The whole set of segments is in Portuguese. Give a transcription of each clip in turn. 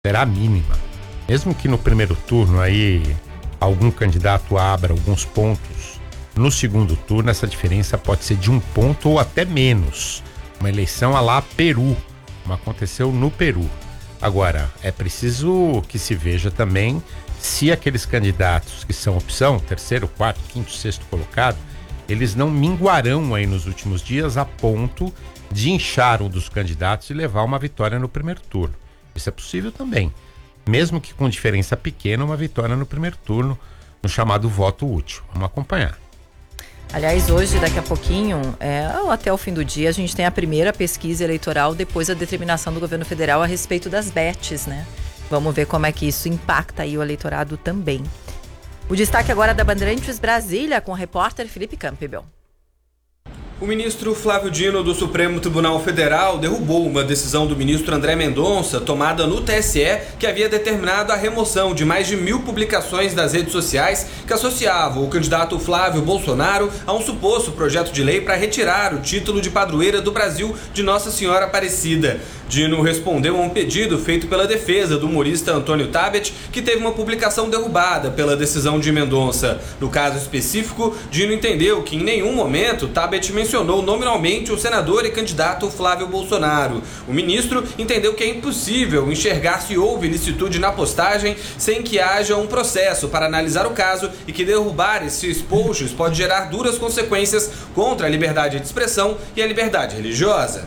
será mínima. Mesmo que no primeiro turno aí algum candidato abra alguns pontos, no segundo turno essa diferença pode ser de 1 ponto ou até menos. Uma eleição à lá Peru, como aconteceu no Peru. Agora, é preciso que se veja também se aqueles candidatos que são opção, terceiro, quarto, quinto, sexto colocado, eles não minguarão aí nos últimos dias a ponto de inchar um dos candidatos e levar uma vitória no primeiro turno. Isso é possível também. Mesmo que com diferença pequena, uma vitória no primeiro turno, no chamado voto útil. Vamos acompanhar. Aliás, hoje, daqui a pouquinho, até o fim do dia, a gente tem a primeira pesquisa eleitoral depois da determinação do governo federal a respeito das bets, né? Vamos ver como é que isso impacta aí o eleitorado também. O destaque agora da Bandeirantes Brasília com o repórter Felipe Campbell. O ministro Flávio Dino do Supremo Tribunal Federal derrubou uma decisão do ministro André Mendonça tomada no TSE que havia determinado a remoção de mais de 1.000 publicações das redes sociais que associavam o candidato Flávio Bolsonaro a um suposto projeto de lei para retirar o título de padroeira do Brasil de Nossa Senhora Aparecida. Dino respondeu a um pedido feito pela defesa do humorista Antônio Tabet, que teve uma publicação derrubada pela decisão de Mendonça. No caso específico, Dino entendeu que em nenhum momento Tabet mencionou nominalmente o senador e candidato Flávio Bolsonaro. O ministro entendeu que é impossível enxergar se houve ilicitude na postagem sem que haja um processo para analisar o caso e que derrubar esses posts pode gerar duras consequências contra a liberdade de expressão e a liberdade religiosa.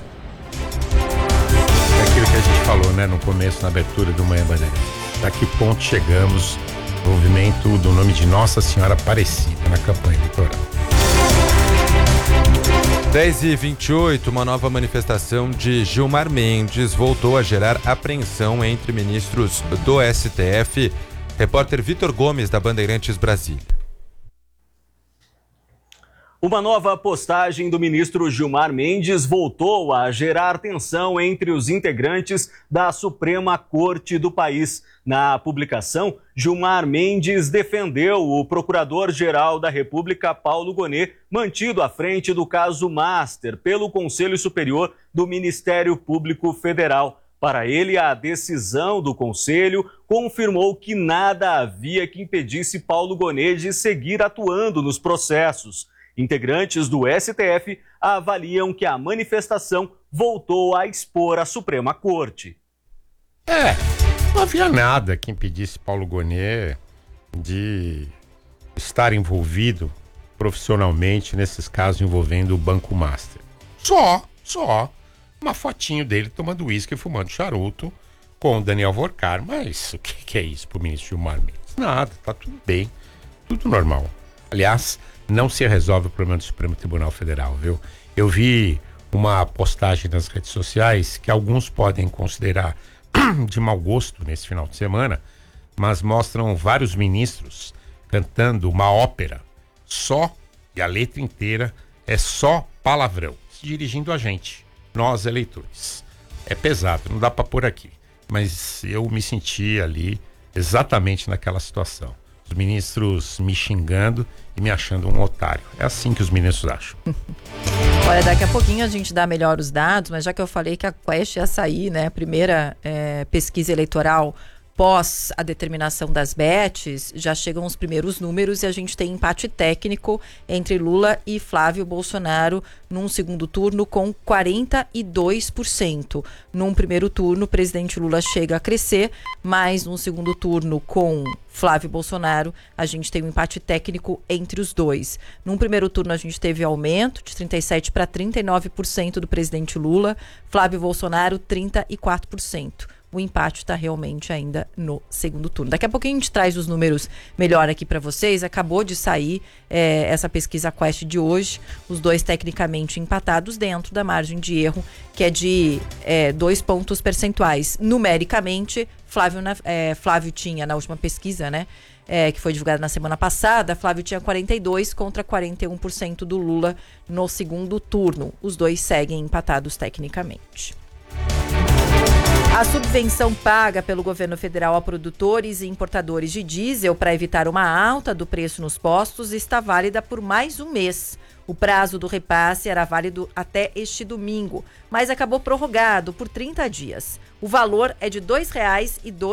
É aquilo que a gente falou, né, no começo, na abertura do Manhã Bandeirantes. A que ponto chegamos no movimento do nome de Nossa Senhora Aparecida na campanha eleitoral? 10h28, uma nova manifestação de Gilmar Mendes voltou a gerar apreensão entre ministros do STF. Repórter Vitor Gomes, da Bandeirantes Brasília. Uma nova postagem do ministro Gilmar Mendes voltou a gerar tensão entre os integrantes da Suprema Corte do país. Na publicação, Gilmar Mendes defendeu o procurador-geral da República, Paulo Gonet, mantido à frente do caso Master pelo Conselho Superior do Ministério Público Federal. Para ele, a decisão do Conselho confirmou que nada havia que impedisse Paulo Gonet de seguir atuando nos processos. Integrantes do STF avaliam que a manifestação voltou a expor a Suprema Corte. Não havia nada que impedisse Paulo Gonet de estar envolvido profissionalmente nesses casos envolvendo o Banco Master. Só uma fotinho dele tomando uísque e fumando charuto com o Daniel Vorcar. Mas o que é isso pro ministro Gilmar Mendes? Nada, tá tudo bem, tudo normal. Aliás, não se resolve o problema do Supremo Tribunal Federal, viu? Eu vi uma postagem nas redes sociais que alguns podem considerar de mau gosto nesse final de semana, mas mostram vários ministros cantando uma ópera e a letra inteira é só palavrão, se dirigindo a gente, nós eleitores. É pesado, não dá pra pôr aqui, mas eu me senti ali exatamente naquela situação. Os ministros me xingando e me achando um otário. É assim que os ministros acham. Olha, daqui a pouquinho a gente dá melhor os dados, mas já que eu falei que a Quest ia sair, né, a primeira pesquisa eleitoral pós a determinação das bets, já chegam os primeiros números e a gente tem empate técnico entre Lula e Flávio Bolsonaro num segundo turno com 42%. Num primeiro turno, o presidente Lula chega a crescer, mas num segundo turno com Flávio Bolsonaro, a gente tem um empate técnico entre os dois. Num primeiro turno, a gente teve aumento de 37% para 39% do presidente Lula, Flávio Bolsonaro 34%. O empate está realmente ainda no segundo turno. Daqui a pouquinho a gente traz os números melhor aqui para vocês. Acabou de sair essa pesquisa Quest de hoje, os dois tecnicamente empatados dentro da margem de erro, que é de 2 pontos percentuais. Numericamente, Flávio tinha na última pesquisa, né, que foi divulgada na semana passada, Flávio tinha 42% contra 41% do Lula no segundo turno. Os dois seguem empatados tecnicamente. A subvenção paga pelo governo federal a produtores e importadores de diesel para evitar uma alta do preço nos postos está válida por mais um mês. O prazo do repasse era válido até este domingo, mas acabou prorrogado por 30 dias. O valor é de R$ 2,12.